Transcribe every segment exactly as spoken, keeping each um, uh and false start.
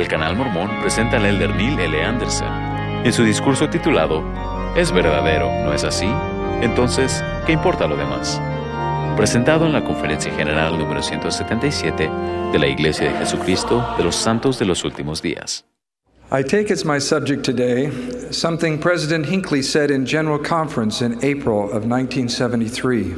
Canal Mormón presenta al elder Neil L. Anderson en su discurso titulado ¿Es verdadero, no es así? Entonces, ¿qué importa lo demás? Presentado en la Conferencia General número ciento setenta y siete de la Iglesia de Jesucristo de los Santos de los Últimos Días. I take as my subject today something President Hinckley said in General Conference in April of nineteen seventy-three.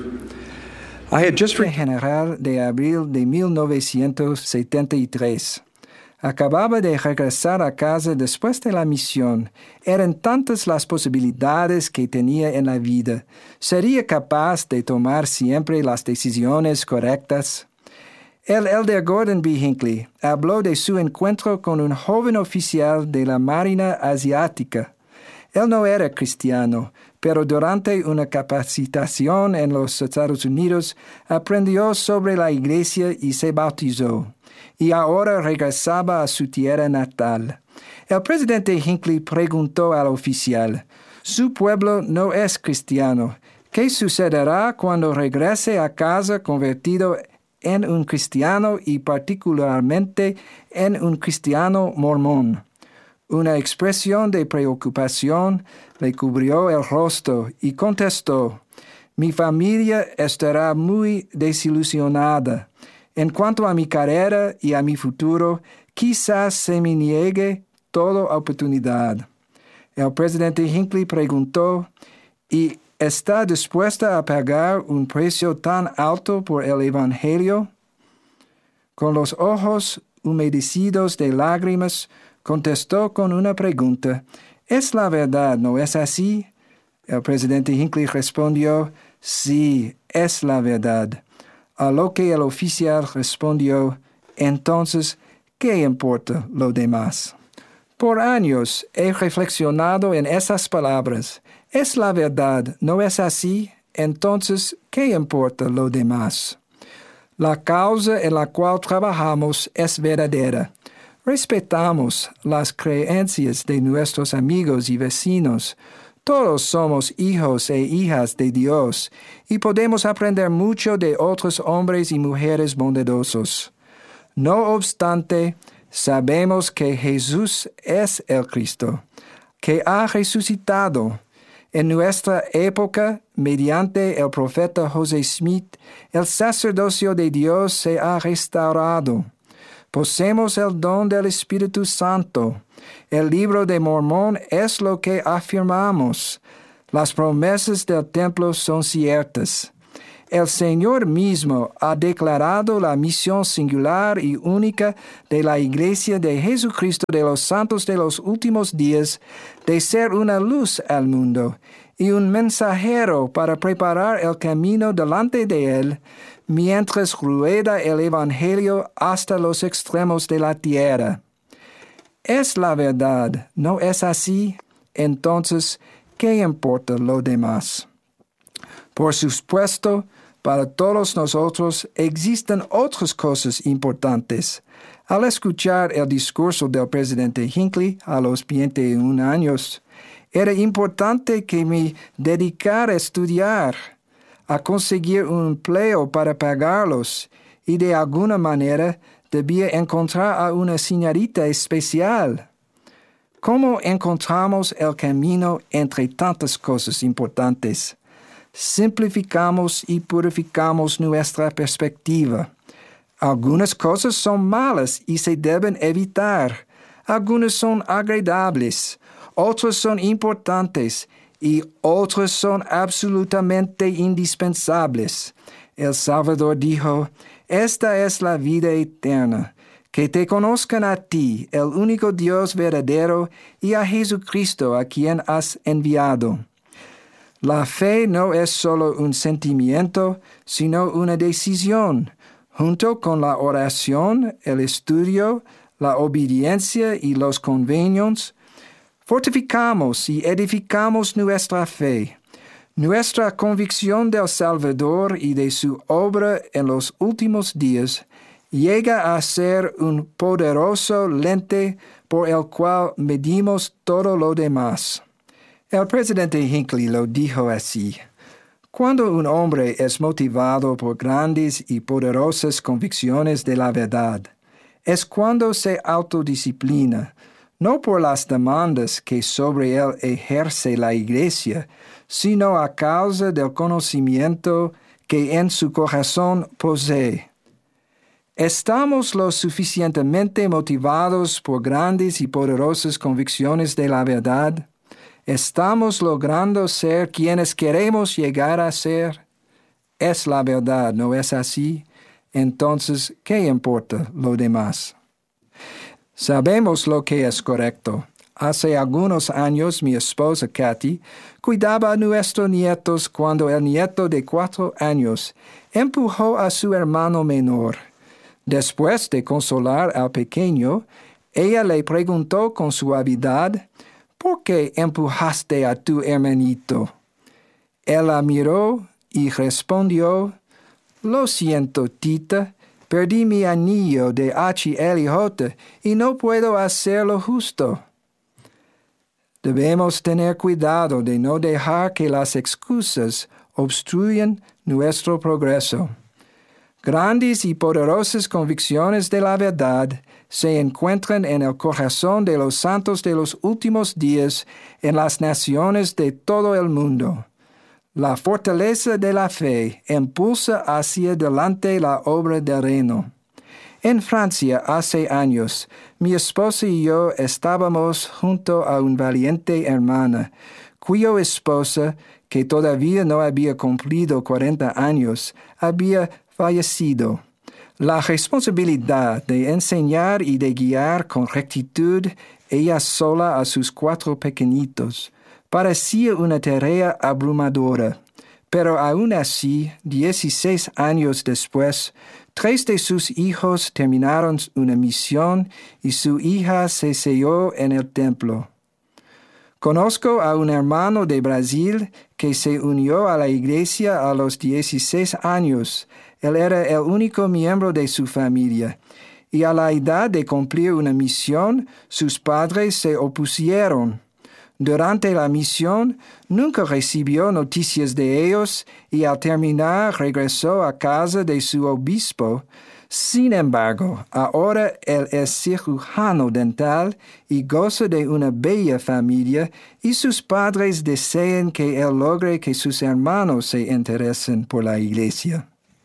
I had just re- General de abril de mil novecientos setenta y tres. Acababa de regresar a casa después de la misión. Eran tantas las posibilidades que tenía en la vida. ¿Sería capaz de tomar siempre las decisiones correctas? El elder Gordon B. Hinckley habló de su encuentro con un joven oficial de la Marina Asiática. Él no era cristiano, pero durante una capacitación en los Estados Unidos aprendió sobre la iglesia y se bautizó, y ahora regresaba a su tierra natal. El presidente Hinckley preguntó al oficial, «Su pueblo no es cristiano. ¿Qué sucederá cuando regrese a casa convertido en un cristiano y particularmente en un cristiano mormón?» Una expresión de preocupación le cubrió el rostro y contestó, «Mi familia estará muy desilusionada. En cuanto a mi carrera y a mi futuro, quizás se me niegue toda oportunidad». El presidente Hinckley preguntó, «¿Y está dispuesta a pagar un precio tan alto por el Evangelio?» Con los ojos humedecidos de lágrimas, contestó con una pregunta, «¿Es la verdad, no es así?» El presidente Hinckley respondió, «Sí, es la verdad». A lo que el oficial respondió, «Entonces, ¿qué importa lo demás?» Por años he reflexionado en esas palabras. «Es la verdad, no es así? Entonces, ¿qué importa lo demás?» La causa en la cual trabajamos es verdadera. Respetamos las creencias de nuestros amigos y vecinos. Todos somos hijos e hijas de Dios y podemos aprender mucho de otros hombres y mujeres bondadosos. No obstante, sabemos que Jesús es el Cristo, que ha resucitado. En nuestra época, mediante el profeta José Smith, el sacerdocio de Dios se ha restaurado. Poseemos el don del Espíritu Santo. El libro de Mormón es lo que afirmamos. Las promesas del templo son ciertas. El Señor mismo ha declarado la misión singular y única de la Iglesia de Jesucristo de los Santos de los Últimos Días de ser una luz al mundo y un mensajero para preparar el camino delante de Él, mientras rueda el Evangelio hasta los extremos de la tierra. Es la verdad, ¿no es así? Entonces, ¿qué importa lo demás? Por supuesto, para todos nosotros existen otras cosas importantes. Al escuchar el discurso del presidente Hinckley a los veintiún años, era importante que me dedicara a estudiar, a conseguir un empleo para pagarlos, y de alguna manera debía encontrar a una señorita especial. ¿Cómo encontramos el camino entre tantas cosas importantes? Simplificamos y purificamos nuestra perspectiva. Algunas cosas son malas y se deben evitar. Algunas son agradables. Otras son importantes y otras son absolutamente indispensables. El Salvador dijo, «Esta es la vida eterna, que te conozcan a ti, el único Dios verdadero, y a Jesucristo a quien has enviado». La fe no es solo un sentimiento, sino una decisión. Junto con la oración, el estudio, la obediencia y los convenios, fortificamos y edificamos nuestra fe. Nuestra convicción del Salvador y de su obra en los últimos días llega a ser un poderoso lente por el cual medimos todo lo demás. El presidente Hinckley lo dijo así: «Cuando un hombre es motivado por grandes y poderosas convicciones de la verdad, es cuando se autodisciplina, no por las demandas que sobre él ejerce la Iglesia, sino a causa del conocimiento que en su corazón posee. ¿Estamos lo suficientemente motivados por grandes y poderosas convicciones de la verdad? ¿Estamos logrando ser quienes queremos llegar a ser? Es la verdad, ¿no es así? Entonces, ¿qué importa lo demás? Sabemos lo que es correcto. Hace algunos años mi esposa Kathy cuidaba a nuestros nietos cuando el nieto de cuatro años empujó a su hermano menor. Después de consolar al pequeño, ella le preguntó con suavidad, ¿por qué empujaste a tu hermanito? Él la miró y respondió, lo siento, tita, perdí mi anillo de H L J y no puedo hacerlo justo. Debemos tener cuidado de no dejar que las excusas obstruyan nuestro progreso. Grandes y poderosas convicciones de la verdad se encuentran en el corazón de los santos de los últimos días en las naciones de todo el mundo. La fortaleza de la fe impulsa hacia adelante la obra del reino. En Francia, hace años, mi esposa y yo estábamos junto a una valiente hermana, cuya esposa, que todavía no había cumplido cuarenta años, había fallecido. La responsabilidad de enseñar y de guiar con rectitud ella sola a sus cuatro pequeñitos parecía una tarea abrumadora, pero aún así, dieciséis años después, tres de sus hijos terminaron una misión y su hija se selló en el templo. Conozco a un hermano de Brasil que se unió a la iglesia a los dieciséis años. Él era el único miembro de su familia, y a la edad de cumplir una misión, sus padres se opusieron. Durante la misión, nunca recibió noticias de ellos y al terminar regresó a casa de su obispo. Sin embargo, ahora él es cirujano dental y goza de una bella familia y sus padres desean que él logre que sus hermanos se interesen por la iglesia.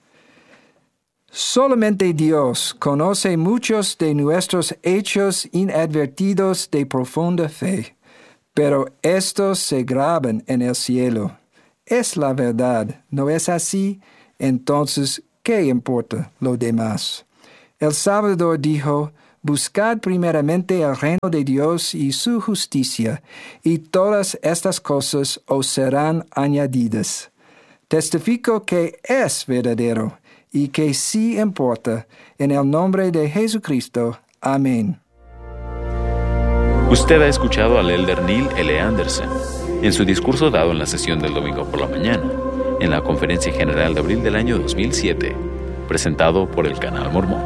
Solamente Dios conoce muchos de nuestros hechos inadvertidos de profunda fe. Pero estos se graban en el cielo. Es la verdad, ¿no es así? Entonces, ¿qué importa lo demás? El Salvador dijo, buscad primeramente el reino de Dios y su justicia, y todas estas cosas os serán añadidas. Testifico que es verdadero, y que sí importa, en el nombre de Jesucristo. Amén. Usted ha escuchado al elder Neil L. Anderson en su discurso dado en la sesión del domingo por la mañana, en la Conferencia General de abril del año dos mil siete, presentado por el Canal Mormón.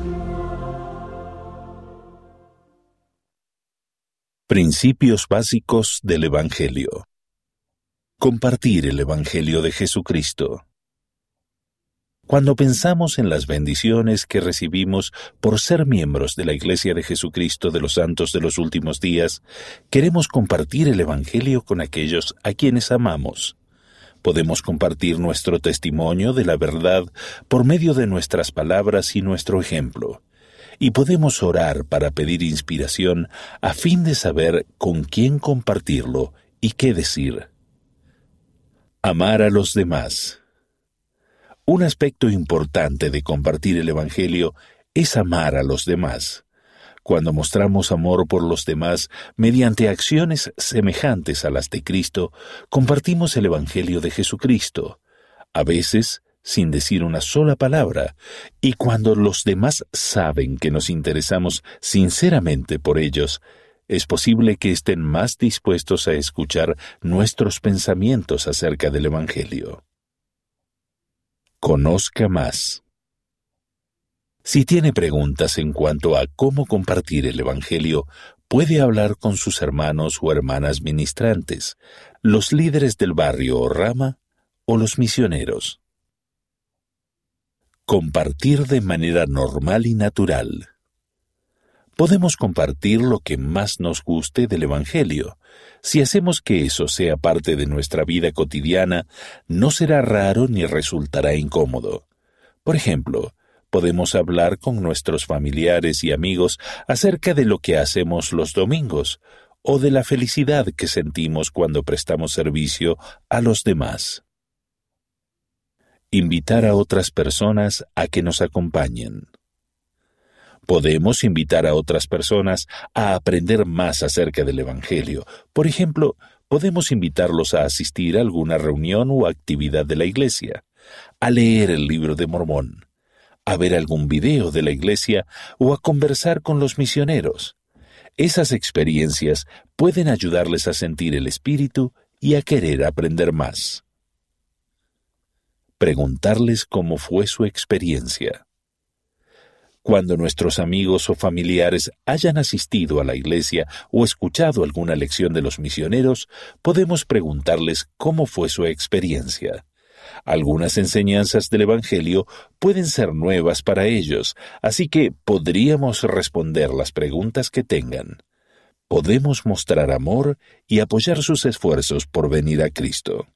Principios básicos del Evangelio. Compartir el Evangelio de Jesucristo. Cuando pensamos en las bendiciones que recibimos por ser miembros de la Iglesia de Jesucristo de los Santos de los Últimos Días, queremos compartir el Evangelio con aquellos a quienes amamos. Podemos compartir nuestro testimonio de la verdad por medio de nuestras palabras y nuestro ejemplo. Y podemos orar para pedir inspiración a fin de saber con quién compartirlo y qué decir. Amar a los demás. Un aspecto importante de compartir el Evangelio es amar a los demás. Cuando mostramos amor por los demás mediante acciones semejantes a las de Cristo, compartimos el Evangelio de Jesucristo, a veces sin decir una sola palabra, y cuando los demás saben que nos interesamos sinceramente por ellos, es posible que estén más dispuestos a escuchar nuestros pensamientos acerca del Evangelio. Conozca más. Si tiene preguntas en cuanto a cómo compartir el Evangelio, puede hablar con sus hermanos o hermanas ministrantes, los líderes del barrio o rama, o los misioneros. Compartir de manera normal y natural. Podemos compartir lo que más nos guste del Evangelio. Si hacemos que eso sea parte de nuestra vida cotidiana, no será raro ni resultará incómodo. Por ejemplo, podemos hablar con nuestros familiares y amigos acerca de lo que hacemos los domingos o de la felicidad que sentimos cuando prestamos servicio a los demás. Invitar a otras personas a que nos acompañen. Podemos invitar a otras personas a aprender más acerca del Evangelio. Por ejemplo, podemos invitarlos a asistir a alguna reunión o actividad de la iglesia, a leer el libro de Mormón, a ver algún video de la iglesia o a conversar con los misioneros. Esas experiencias pueden ayudarles a sentir el Espíritu y a querer aprender más. Preguntarles cómo fue su experiencia. Cuando nuestros amigos o familiares hayan asistido a la iglesia o escuchado alguna lección de los misioneros, podemos preguntarles cómo fue su experiencia. Algunas enseñanzas del Evangelio pueden ser nuevas para ellos, así que podríamos responder las preguntas que tengan. Podemos mostrar amor y apoyar sus esfuerzos por venir a Cristo.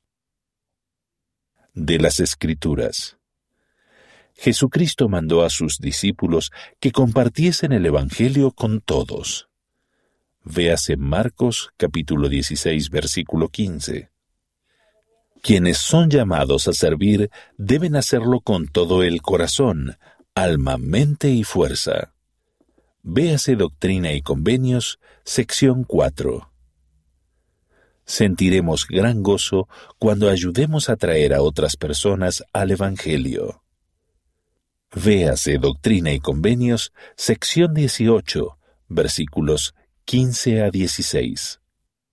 De las Escrituras. Jesucristo mandó a sus discípulos que compartiesen el Evangelio con todos. Véase Marcos capítulo dieciséis, versículo quince. Quienes son llamados a servir deben hacerlo con todo el corazón, alma, mente y fuerza. Véase Doctrina y Convenios, sección cuatro. Sentiremos gran gozo cuando ayudemos a traer a otras personas al Evangelio. Véase Doctrina y Convenios, sección dieciocho, versículos quince a dieciséis.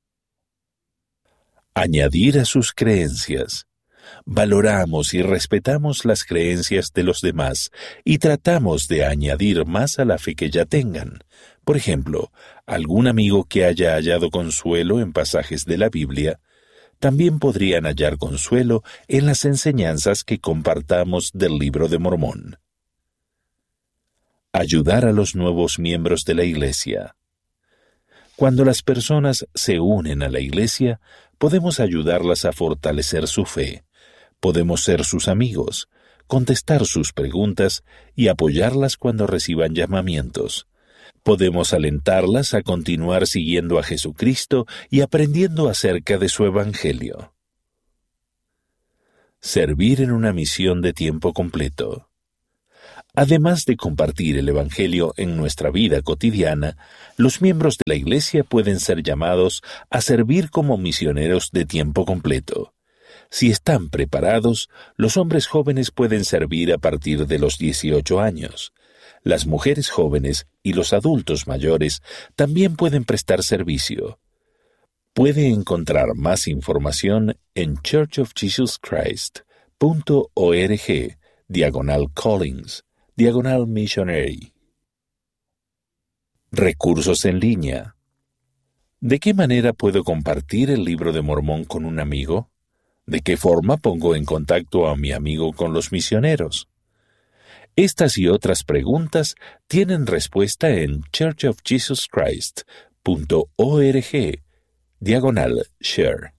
Añadir a sus creencias. Valoramos y respetamos las creencias de los demás y tratamos de añadir más a la fe que ya tengan. Por ejemplo, algún amigo que haya hallado consuelo en pasajes de la Biblia, también podrían hallar consuelo en las enseñanzas que compartamos del Libro de Mormón. Ayudar a los nuevos miembros de la Iglesia. Cuando las personas se unen a la Iglesia, podemos ayudarlas a fortalecer su fe. Podemos ser sus amigos, contestar sus preguntas y apoyarlas cuando reciban llamamientos. Podemos alentarlas a continuar siguiendo a Jesucristo y aprendiendo acerca de su Evangelio. Servir en una misión de tiempo completo. Además de compartir el Evangelio en nuestra vida cotidiana, los miembros de la Iglesia pueden ser llamados a servir como misioneros de tiempo completo. Si están preparados, los hombres jóvenes pueden servir a partir de los dieciocho años. Las mujeres jóvenes y los adultos mayores también pueden prestar servicio. Puede encontrar más información en church of jesus christ punto org, diagonal callings, diagonal missionary. Recursos en línea. ¿De qué manera puedo compartir el Libro de Mormón con un amigo? ¿De qué forma pongo en contacto a mi amigo con los misioneros? Estas y otras preguntas tienen respuesta en church of jesus christ punto org, diagonal share.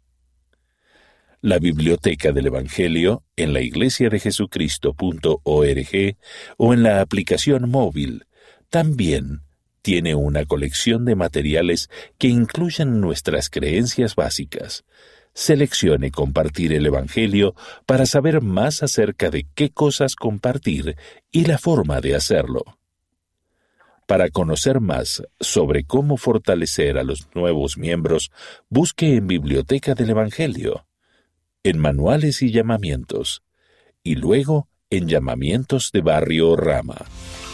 La Biblioteca del Evangelio en la iglesia de jesucristo punto org o en la aplicación móvil también tiene una colección de materiales que incluyen nuestras creencias básicas. Seleccione compartir el Evangelio para saber más acerca de qué cosas compartir y la forma de hacerlo. Para conocer más sobre cómo fortalecer a los nuevos miembros, busque en Biblioteca del Evangelio, en Manuales y Llamamientos, y luego en Llamamientos de Barrio Rama.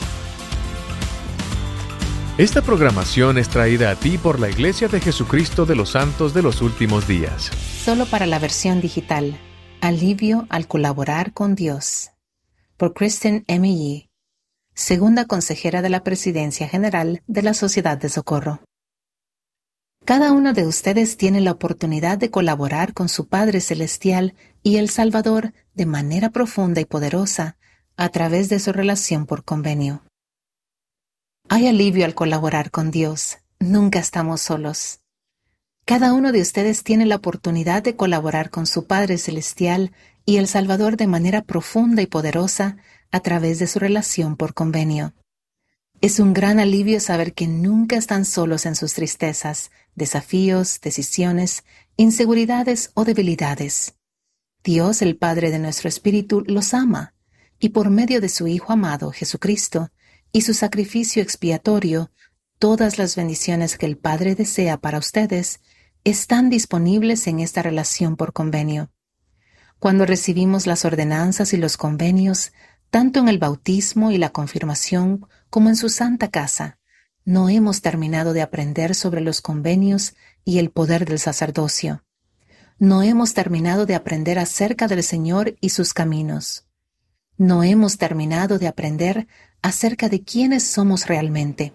Esta programación es traída a ti por la Iglesia de Jesucristo de los Santos de los Últimos Días. Solo para la versión digital. Alivio al colaborar con Dios. Por Kristen M. Yee, segunda consejera de la Presidencia General de la Sociedad de Socorro. Cada uno de ustedes tiene la oportunidad de colaborar con su Padre Celestial y el Salvador de manera profunda y poderosa a través de su relación por convenio. Hay alivio al colaborar con Dios. Nunca estamos solos. Cada uno de ustedes tiene la oportunidad de colaborar con su Padre Celestial y el Salvador de manera profunda y poderosa a través de su relación por convenio. Es un gran alivio saber que nunca están solos en sus tristezas, desafíos, decisiones, inseguridades o debilidades. Dios, el Padre de nuestro espíritu, los ama, y por medio de su Hijo amado, Jesucristo, y su sacrificio expiatorio, todas las bendiciones que el Padre desea para ustedes están disponibles en esta relación por convenio. Cuando recibimos las ordenanzas y los convenios, tanto en el bautismo y la confirmación como en su santa casa, no hemos terminado de aprender sobre los convenios y el poder del sacerdocio. No hemos terminado de aprender acerca del Señor y sus caminos. No hemos terminado de aprender acerca de quiénes somos realmente.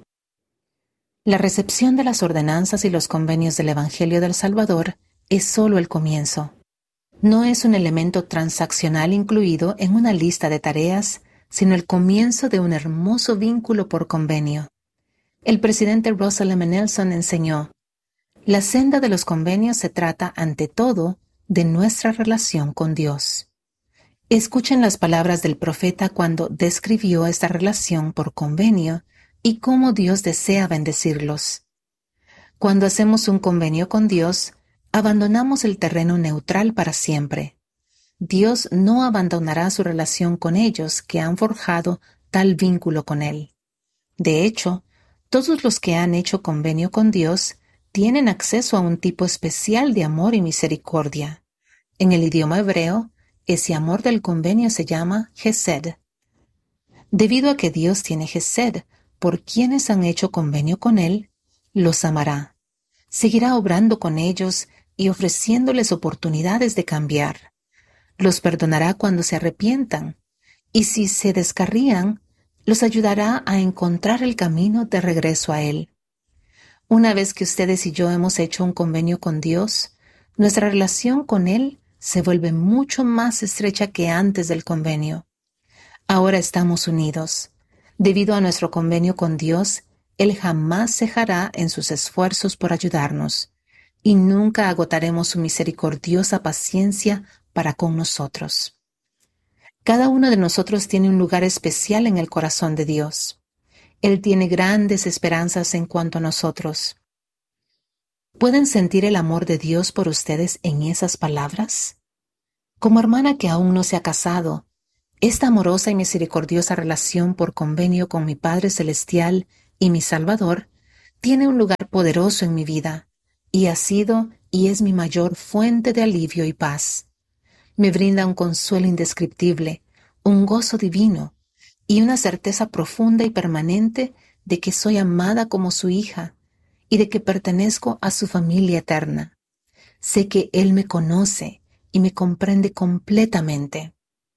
La recepción de las ordenanzas y los convenios del Evangelio del Salvador es solo el comienzo. No es un elemento transaccional incluido en una lista de tareas, sino el comienzo de un hermoso vínculo por convenio. El presidente Russell M. Nelson enseñó: la senda de los convenios se trata, ante todo, de nuestra relación con Dios. Escuchen las palabras del profeta cuando describió esta relación por convenio y cómo Dios desea bendecirlos. Cuando hacemos un convenio con Dios, abandonamos el terreno neutral para siempre. Dios no abandonará su relación con ellos que han forjado tal vínculo con Él. De hecho, todos los que han hecho convenio con Dios tienen acceso a un tipo especial de amor y misericordia. En el idioma hebreo, ese amor del convenio se llama Hesed. Debido a que Dios tiene Hesed por quienes han hecho convenio con Él, los amará. Seguirá obrando con ellos y ofreciéndoles oportunidades de cambiar. Los perdonará cuando se arrepientan, y si se descarrían, los ayudará a encontrar el camino de regreso a Él. Una vez que ustedes y yo hemos hecho un convenio con Dios, nuestra relación con Él se vuelve mucho más estrecha que antes del convenio. Ahora estamos unidos. Debido a nuestro convenio con Dios, Él jamás cejará en sus esfuerzos por ayudarnos, y nunca agotaremos su misericordiosa paciencia para con nosotros. Cada uno de nosotros tiene un lugar especial en el corazón de Dios. Él tiene grandes esperanzas en cuanto a nosotros. ¿Pueden sentir el amor de Dios por ustedes en esas palabras? Como hermana que aún no se ha casado, esta amorosa y misericordiosa relación por convenio con mi Padre Celestial y mi Salvador tiene un lugar poderoso en mi vida, y ha sido y es mi mayor fuente de alivio y paz. Me brinda un consuelo indescriptible, un gozo divino, y una certeza profunda y permanente de que soy amada como su hija y de que pertenezco a su familia eterna. Sé que Él me conoce y me comprende completamente.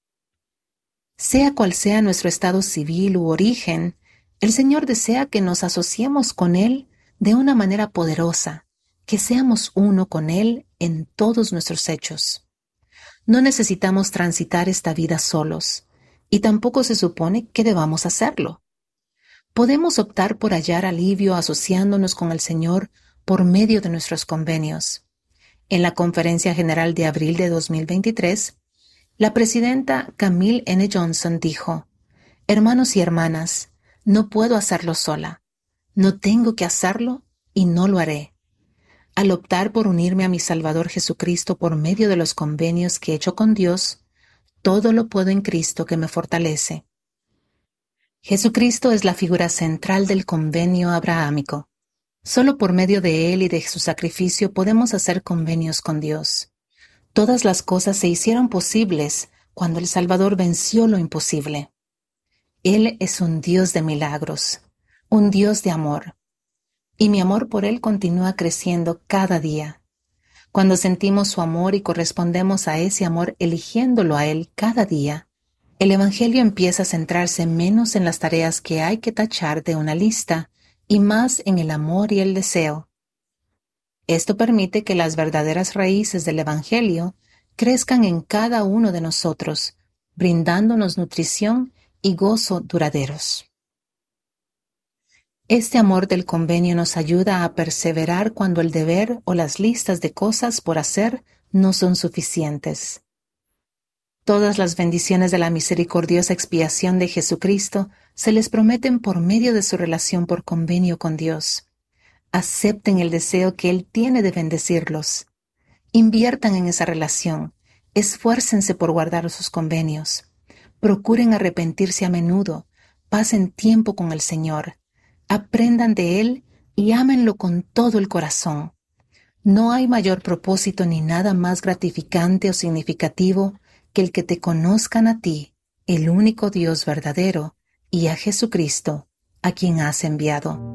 Sea cual sea nuestro estado civil u origen, el Señor desea que nos asociemos con Él de una manera poderosa, que seamos uno con Él en todos nuestros hechos. No necesitamos transitar esta vida solos, y tampoco se supone que debamos hacerlo. Podemos optar por hallar alivio asociándonos con el Señor por medio de nuestros convenios. En la Conferencia General de abril de dos mil veintitrés, la presidenta Camille N. Johnson dijo: «Hermanos y hermanas, no puedo hacerlo sola. No tengo que hacerlo y no lo haré. Al optar por unirme a mi Salvador Jesucristo por medio de los convenios que he hecho con Dios, todo lo puedo en Cristo que me fortalece». Jesucristo es la figura central del convenio abrahámico. Solo por medio de Él y de su sacrificio podemos hacer convenios con Dios. Todas las cosas se hicieron posibles cuando el Salvador venció lo imposible. Él es un Dios de milagros, un Dios de amor. Y mi amor por Él continúa creciendo cada día. Cuando sentimos su amor y correspondemos a ese amor eligiéndolo a Él cada día, el Evangelio empieza a centrarse menos en las tareas que hay que tachar de una lista y más en el amor y el deseo. Esto permite que las verdaderas raíces del Evangelio crezcan en cada uno de nosotros, brindándonos nutrición y gozo duraderos. Este amor del convenio nos ayuda a perseverar cuando el deber o las listas de cosas por hacer no son suficientes. Todas las bendiciones de la misericordiosa expiación de Jesucristo se les prometen por medio de su relación por convenio con Dios. Acepten el deseo que Él tiene de bendecirlos. Inviertan en esa relación. Esfuércense por guardar sus convenios. Procuren arrepentirse a menudo. Pasen tiempo con el Señor. Aprendan de Él y ámenlo con todo el corazón. No hay mayor propósito ni nada más gratificante o significativo que el que te conozcan a ti, el único Dios verdadero, y a Jesucristo, a quien has enviado.